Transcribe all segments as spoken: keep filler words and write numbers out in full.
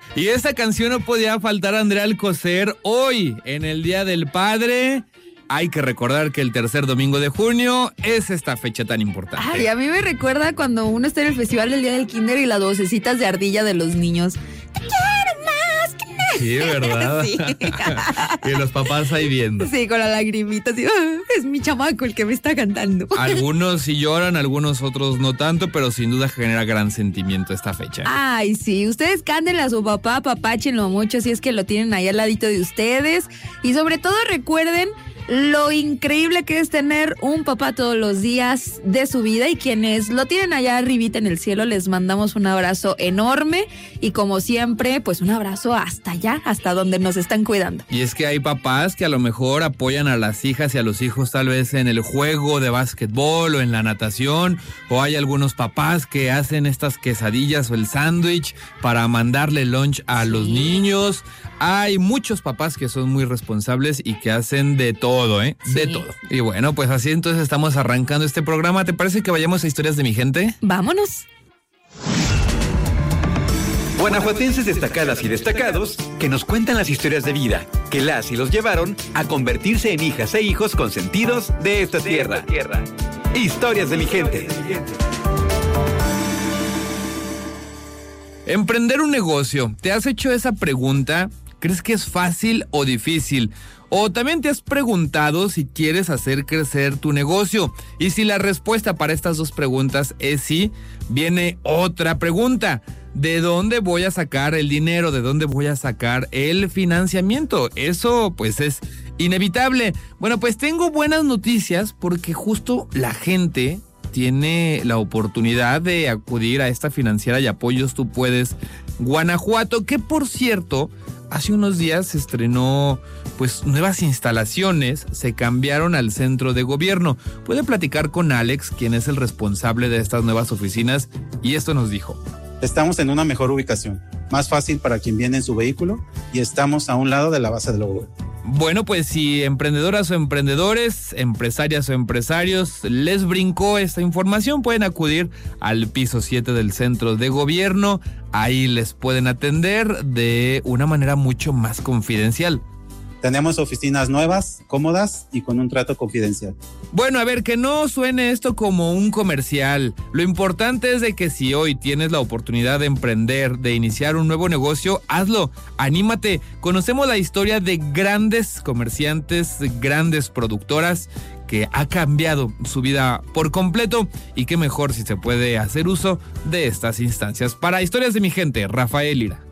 Y esta canción no podía faltar a Andrea Alcocer hoy, en el Día del Padre. Hay que recordar que el tercer domingo de junio es esta fecha tan importante. Ay, a mí me recuerda cuando uno está en el festival del Día del Kinder y las vocecitas de ardilla de los niños. ¡Te quiero más que nada! Sí, ¿verdad? Sí. Y los papás ahí viendo. Sí, con la lagrimita así, ¡ah! Es mi chamaco el que me está cantando. Algunos sí lloran, algunos otros no tanto, pero sin duda genera gran sentimiento esta fecha. Ay, sí, ustedes cántenle a su papá, apapáchenlo mucho si es que lo tienen ahí al ladito de ustedes. Y sobre todo recuerden lo increíble que es tener un papá todos los días de su vida, y quienes lo tienen allá arribita en el cielo, les mandamos un abrazo enorme y como siempre, pues un abrazo hasta allá, hasta donde nos están cuidando. Y es que hay papás que a lo mejor apoyan a las hijas y a los hijos tal vez en el juego de básquetbol o en la natación, o hay algunos papás que hacen estas quesadillas o el sándwich para mandarle lunch a los Sí. niños. Hay muchos papás que son muy responsables y que hacen de todo, ¿eh? Sí. De todo. Y bueno, pues así entonces estamos arrancando este programa. ¿Te parece que vayamos a Historias de mi gente? Vámonos. Guanajuatenses destacadas y destacados que nos cuentan las historias de vida que las y los llevaron a convertirse en hijas e hijos consentidos de esta tierra. Historias de mi gente. Emprender un negocio. ¿Te has hecho esa pregunta? ¿Crees que es fácil o difícil? O también te has preguntado si quieres hacer crecer tu negocio. Y si la respuesta para estas dos preguntas es sí, viene otra pregunta. ¿De dónde voy a sacar el dinero? ¿De dónde voy a sacar el financiamiento? Eso pues es inevitable. Bueno, pues tengo buenas noticias porque justo la gente tiene la oportunidad de acudir a esta financiera y apoyos Tú Puedes Guanajuato, que por cierto, hace unos días se estrenó pues nuevas instalaciones, se cambiaron al centro de gobierno. Puede platicar con Alex, quien es el responsable de estas nuevas oficinas, y esto nos dijo. Estamos en una mejor ubicación, más fácil para quien viene en su vehículo, y estamos a un lado de la base del Lobo. Bueno, pues si emprendedoras o emprendedores, empresarias o empresarios les brincó esta información, pueden acudir al piso siete del centro de gobierno. Ahí les pueden atender de una manera mucho más confidencial. Tenemos oficinas nuevas, cómodas y con un trato confidencial. Bueno, a ver, que no suene esto como un comercial. Lo importante es de que si hoy tienes la oportunidad de emprender, de iniciar un nuevo negocio, hazlo, anímate. Conocemos la historia de grandes comerciantes, grandes productoras que ha cambiado su vida por completo, y qué mejor si se puede hacer uso de estas instancias. Para Historias de mi gente, Rafael Lira.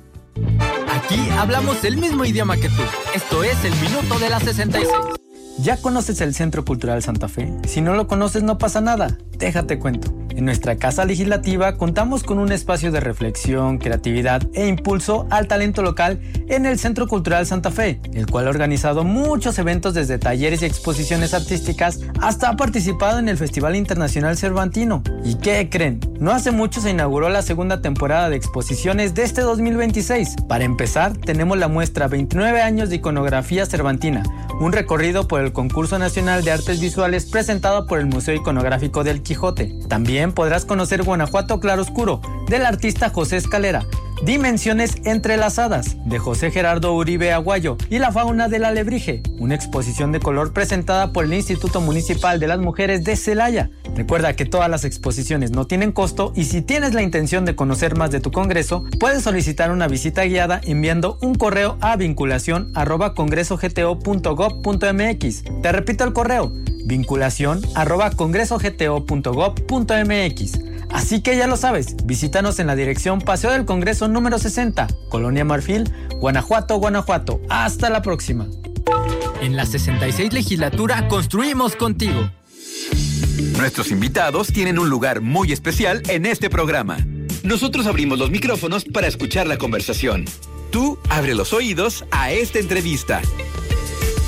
Aquí hablamos el mismo idioma que tú. Esto es el Minuto de la sesenta y seis. ¿Ya conoces el Centro Cultural Santa Fe? Si no lo conoces, no pasa nada. Déjate cuento. En nuestra Casa Legislativa contamos con un espacio de reflexión, creatividad e impulso al talento local en el Centro Cultural Santa Fe, el cual ha organizado muchos eventos desde talleres y exposiciones artísticas hasta ha participado en el Festival Internacional Cervantino. ¿Y qué creen? No hace mucho se inauguró la segunda temporada de exposiciones de este dos mil veintiséis. Para empezar, tenemos la muestra veintinueve años de iconografía cervantina, un recorrido por el Concurso Nacional de Artes Visuales presentado por el Museo Iconográfico del Quijote. También podrás conocer Guanajuato Claroscuro, del artista José Escalera, Dimensiones entrelazadas, de José Gerardo Uribe Aguayo, y La fauna del alebrije, una exposición de color presentada por el Instituto Municipal de las Mujeres de Celaya. Recuerda que todas las exposiciones no tienen costo, y si tienes la intención de conocer más de tu congreso, puedes solicitar una visita guiada enviando un correo a vinculación arroba congresogto punto gob punto mx. Te repito el correo, vinculación arroba congresogto punto gob punto mx. Así que ya lo sabes, visítanos en la dirección Paseo del Congreso número sesenta, Colonia Marfil, Guanajuato, Guanajuato. Hasta la próxima. En la sesenta y seis legislatura construimos contigo. Nuestros invitados tienen un lugar muy especial en este programa. Nosotros abrimos los micrófonos para escuchar la conversación. Tú abre los oídos a esta entrevista.